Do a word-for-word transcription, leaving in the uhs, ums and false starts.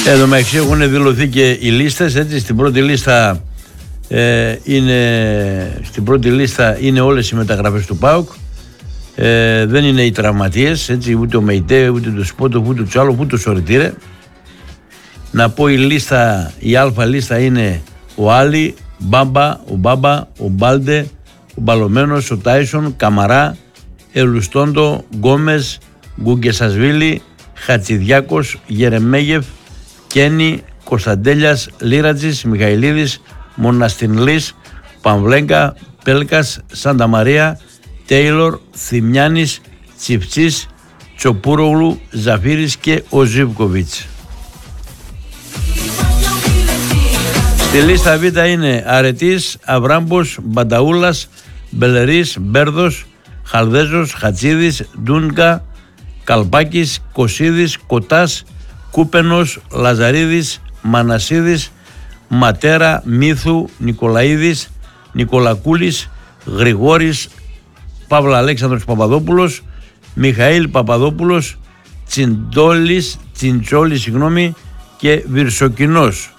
Εδώ μεταξύ έχουν δηλωθεί και οι λίστες, έτσι. Στην πρώτη λίστα ε, είναι, στην πρώτη λίστα είναι όλες οι μεταγραφές του ΠΑΟΚ. Ε, δεν είναι οι τραυματίες, έτσι, ούτε ο Μεϊτέ, ούτε το Σπότο, ούτε το Τσάλο, ούτε το Σωρητήρε. Να πω η λίστα, η αλφα λίστα είναι ο Άλλη, Μπάμπα, ο Μπάμπα, ο Μπάλντε, ο Μπαλωμένος, ο Τάισον, Καμαρά, Ελουστόντο, Γκόμες, Γκουγκεσασβίλη, Χατσιδιάκος, Γερεμέγεφ, Κένι, Κωνσταντέλιας, Λίρατζης, Μιχαηλίδης, Μοναστινλής, Παμβλέγκα, Πέλκας, Σάντα Μαρία, Τέιλορ, Θημιάνης, Τσιφτσής, Τσοπούρογλου, Ζαφύρης και ο Ζίβκοβιτς. Στη λίστα Β είναι Αρετής, Αβράμπος, Μπανταούλας, Μπελερής, Μπέρδος, Χαλδέζος, Χατσίδης, Ντούνκα, Καλπάκης, Κωσίδης, Κοτάς, Κούπενος, Λαζαρίδης, Μανασίδης, Ματέρα, Μύθου, Νικολαίδης, Νικολακούλης, Γρηγόρης, Παύλα Αλέξανδρος Παπαδόπουλος, Μιχαήλ Παπαδόπουλος, Τσιντόλης, Τσιντσόλης, συγγνώμη, και Βυρσοκινός.